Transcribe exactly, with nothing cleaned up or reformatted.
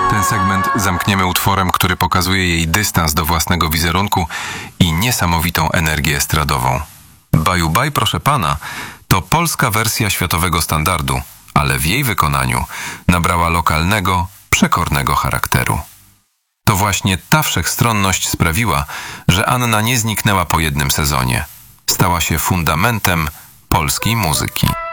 Ten segment zamkniemy utworem, który pokazuje jej dystans do własnego wizerunku i niesamowitą energię estradową. Baju Baj, proszę pana, to polska wersja światowego standardu, ale w jej wykonaniu nabrała lokalnego, przekornego charakteru. To właśnie ta wszechstronność sprawiła, że Anna nie zniknęła po jednym sezonie. Stała się fundamentem polskiej muzyki.